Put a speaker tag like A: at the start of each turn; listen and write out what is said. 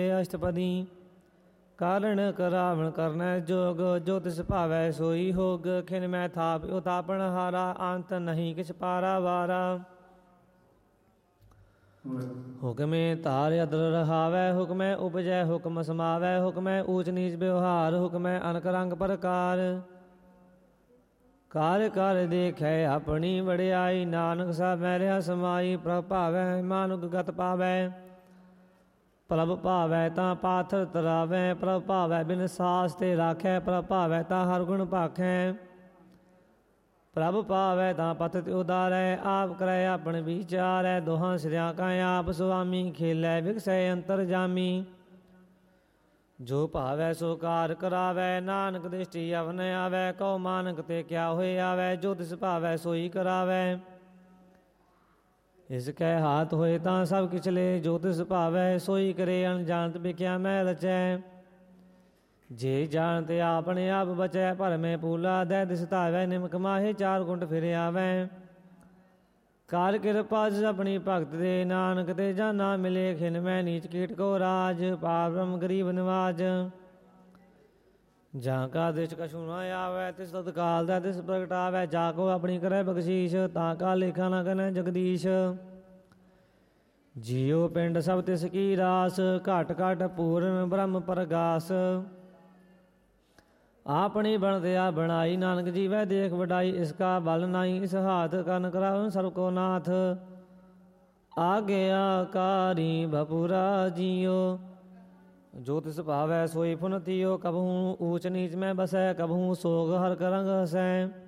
A: ਅਸ਼ਟਪਦੀ ਕਾਰਨ ਕਰਾਵਣ ਕਰਨੈ ਜੋਗ, ਜੋ ਤਿਸ ਭਾਵੈ ਸੋਈ ਹੋਗ। ਖਿਨ ਮੈਂ ਥਾਪ ਉਤਾਪਣ ਹਾਰਾ, ਅੰਤ ਨਹੀਂ ਕਿਛ ਪਾਰਾ ਵਾਰਾ। ਹੁਕਮੇ ਧਾਰ ਅਦਰ ਰਹਾਵੈ, ਹੁਕਮੈ ਉਪਜੈ ਹੁਕਮ ਸਮਾਵੈ। ਹੁਕਮੈ ਊਚ ਨੀਚ ਵਿਵਹਾਰ, ਹੁਕਮੈ ਅਨਕ ਰੰਗ ਪ੍ਰਕਾਰ। ਕਾਰ ਕਰ ਦੇਖੈ ਆਪਣੀ ਵਡਿਆਈ, ਨਾਨਕ ਸਭੈ ਰਿਹਾ ਸਮਾਈ। ਪ੍ਰਭ ਭਾਵੈ ਮਾਨੁਖ ਗਤ ਪਾਵੈ, ਪ੍ਰਭ ਭਾਵੈ ਤਾਂ ਪਾਥਰ ਤਰਾਵੈ। ਪ੍ਰਭ ਭਾਵੈ ਬਿਨ ਸਾਸ ਤੇ ਰਾਖੈ, ਪ੍ਰਭ ਭਾਵੈ ਤਾਂ ਹਰ ਗੁਣ ਭਾਖੈ। ਪ੍ਰਭ ਭਾਵੈ ਤਾਂ ਪਤਿਤ ਉਦਾਰੈ, ਆਪ ਕਰੈ ਆਪਣ ਵਿਚਾਰੈ। ਦੋਹਾਂ ਸਿਰਿਆਂ ਕਾ ਆਪ ਸੁਆਮੀ, ਖੇਲੈ ਵਿਗਸੈ ਅੰਤਰ ਜਾਮੀ। ਜੋ ਭਾਵੈ ਸੋ ਕਾਰ ਕਰਾਵੈ, ਨਾਨਕ ਦ੍ਰਿਸ਼ਟੀ ਅਵ ਨ ਆਵੈ। ਕਉ ਮਾਨਕ ਤੇ ਕਿਆ ਹੋਏ ਆਵੈ, ਜੋ ਤਿਸ ਭਾਵੈ ਸੋਈ ਕਰਾਵੈ। ਇਸ ਕੈ ਹਾਥ ਹੋਏ ਤਾਂ ਸਭ ਕਿਛ ਲੇ, ਜੋ ਤਿਸ ਭਾਵੈ ਸੋਈ ਕਰੇ। ਅਣਜਾਣਤ ਬਿਕਿਆ ਮੈਂ ਰਚੈ, ਜੇ ਜਾਣਤੇ ਆਪਣੇ ਆਪ ਬਚੈ। ਭਰਮੇ ਪੂਲਾ ਦੈ ਦਿਸ ਧਾਵੈ, ਨਿਮਕ ਮਾਹੇ ਚਾਰ ਗੁੰਟ ਫਿਰ ਆਵੈ। ਕਾਰ ਕਿਰਪਾ ਜਿਸ ਆਪਣੀ ਭਗਤ ਦੇ, ਨਾਨਕ ਤੇ ਜਾਨਾ ਮਿਲੇ। ਖਿਨ ਮੈਂ ਨੀਚ ਕੀਟ ਕੋ ਰਾਜ, ਪਾਰ ਬ੍ਰਹਮ ਗਰੀਬ ਨਿਵਾਜ। ਜਾਂ ਕਾ ਦ੍ਰਿਸ਼ਟ ਕਛੂ ਨ ਆਵੈ, ਤਿਸ ਤਤਕਾਲ ਦਾ ਤਿਸ ਪ੍ਰਗਟਾਵੈ। ਜਾ ਕੋ ਆਪਣੀ ਕਰੈ ਬਖਸ਼ੀਸ਼, ਤਾਂ ਕਾ ਲੇਖਾ ਨ ਕਨੈ ਜਗਦੀਸ਼। ਜੀਉ ਪਿੰਡ ਸਭ ਤਿਸ ਕੀ ਰਾਸ, ਘਟ ਘਟ ਪੂਰਨ ਬ੍ਰਹਮ ਪ੍ਰਗਾਸ। ਆਪਣੀ ਬਣਦਿਆ ਬਣਾਈ, ਨਾਨਕ ਜੀਵੈ ਦੇਖ ਵਡਾਈ। ਇਸ ਕਾ ਬਲ ਨਾਈ, ਇਸ ਹਾਥ ਕਰਨ ਕਰਾਵਨ ਸਰਬ ਕੋ ਨਾਥ। ਆਗਿਆਕਾਰੀ ਭਪੁਰਾ ਜੀਉ, ਜੋ ਤਿਸ ਭਾਵੈ ਸੋਈ ਪੁਨ ਥੀਓ। ਕਬਹੂ ਊਚ ਨੀਚ ਮੈਂ ਬਸੈ, ਕਬਹੂ ਸੋਗ ਹਰ ਕਰੰਗ ਹਸੈ।